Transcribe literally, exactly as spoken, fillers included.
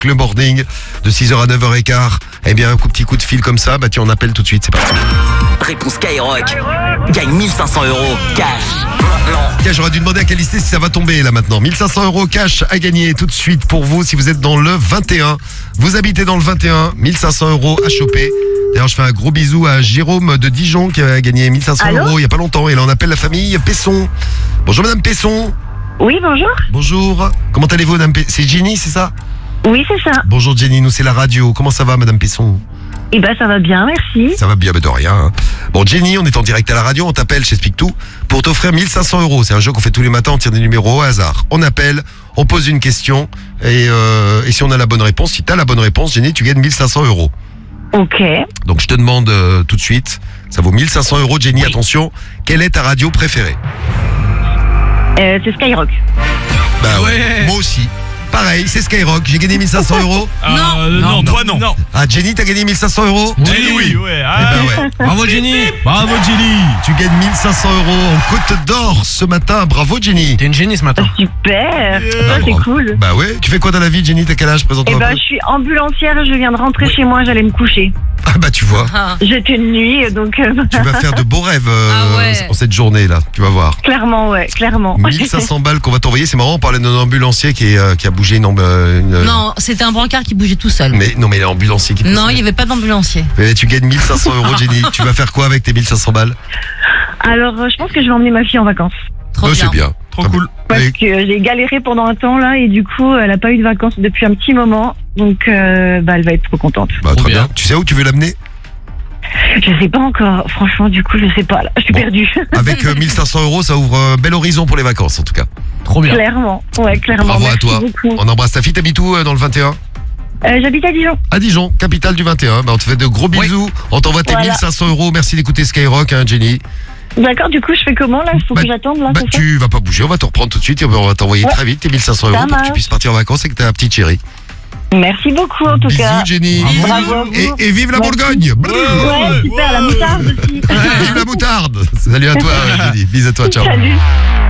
le morning de six heures à neuf heures quinze. Eh bien, un coup, petit coup de fil comme ça, bah tiens, on appelle tout de suite, c'est parti. Réponse Skyrock. Gagne mille cinq cents euros cash. Tiens, j'aurais dû demander à Calisté si ça va tomber là maintenant. mille cinq cents euros cash à gagner tout de suite pour vous si vous êtes dans le vingt et un. Vous habitez dans le vingt et un, mille cinq cents euros à choper. D'ailleurs, je fais un gros bisou à Jérôme de Dijon qui a gagné mille cinq cents euros il n'y a pas longtemps. Et là, on appelle la famille Pesson. Bonjour Madame Pesson. Oui, bonjour. Bonjour. Comment allez-vous Madame Pesson? C'est Jenny, c'est ça? Oui, c'est ça. Bonjour Jenny, nous c'est la radio. Comment ça va Madame Pesson? Eh ben, ça va bien, merci. Ça va bien, mais de rien. hein. Bon, Jenny, on est en direct à la radio, on t'appelle, je t'explique tout, pour t'offrir mille cinq cents euros. C'est un jeu qu'on fait tous les matins, on tire des numéros au hasard. On appelle, on pose une question, et, euh, et si on a la bonne réponse, si t'as la bonne réponse, Jenny, tu gagnes mille cinq cents euros. Ok. Donc je te demande euh, tout de suite, ça vaut mille cinq cents euros, Jenny, attention, quelle est ta radio préférée? Euh, c'est Skyrock. Bah ouais, moi aussi. Pareil, c'est Skyrock, j'ai gagné mille cinq cents euros. Euh, non, non, toi non. non. Ah, Jenny, t'as gagné mille cinq cents euros? Jenny, oui, ouais. Ah, Eh ben ouais. Bravo Jenny. Bravo Jenny. Tu gagnes mille cinq cents euros en Côte d'Or ce matin. Bravo, Jenny. T'es une génie ce matin. Super. Bah, Ça, c'est bravo. cool. Bah ouais, tu fais quoi dans la vie, Jenny? T'as quel âge? Présente-toi Eh un ben, peu. je suis ambulancière, je viens de rentrer chez moi, j'allais me coucher. Ah bah tu vois, J'étais une nuit, donc euh, tu vas faire de beaux rêves euh, Ah ouais. en cette journée-là, tu vas voir. clairement, ouais, clairement. mille cinq cents balles qu'on va t'envoyer, c'est marrant, on parlait d'un ambulancier qui, est, euh, qui a bougé une... amb- euh, une- Non, c'était un brancard qui bougeait tout seul. Mais, non mais l'ambulancier qui... Non, il n'y avait pas d'ambulancier. Mais tu gagnes mille cinq cents euros, Jenny. Tu vas faire quoi avec tes mille cinq cents balles? Alors, euh, je pense que je vais emmener ma fille en vacances. Trop Oh, bien. c'est bien. Trop Très cool. bien. Parce Allez, que j'ai galéré pendant un temps, là, et du coup, elle a pas eu de vacances depuis un petit moment. Donc, euh, bah, elle va être trop contente. bah, Trop très bien. bien. Tu sais où tu veux l'amener? Je sais pas encore. Franchement, du coup, je sais pas, là. Je suis Bon. perdue. Avec euh, mille cinq cents euros, ça ouvre un bel horizon pour les vacances en tout cas. Trop bien. Clairement. Ouais, clairement. Bravo à Merci toi. beaucoup. On embrasse ta fille, t'habites où euh, dans le vingt et un? Euh, J'habite à Dijon. À Dijon, capitale du vingt et un. Bah, on te fait de gros bisous. On t'envoie tes Voilà. mille cinq cents euros. Merci d'écouter Skyrock, hein, Jenny. D'accord, du coup, je fais comment, là? Il faut Bah, que j'attende, là, Bah, c'est ça? tu vas pas bouger, on va te reprendre tout de suite et on va t'envoyer Ouais. très vite tes mille cinq cents euros Ça pour que tu marche. puisses partir en vacances avec ta petite chérie. Merci beaucoup, en tout Bisous, cas. Jenny. Bravo à vous. Et, et vive la Merci. Bourgogne. Ouais, super, la moutarde aussi. Vive la moutarde. Salut à toi, Jenny. Bisous à toi, ciao. Salut.